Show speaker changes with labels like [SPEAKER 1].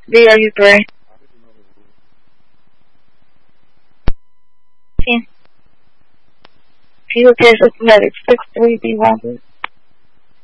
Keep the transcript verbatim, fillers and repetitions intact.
[SPEAKER 1] B, are you three? Fuel test systematic six three B one.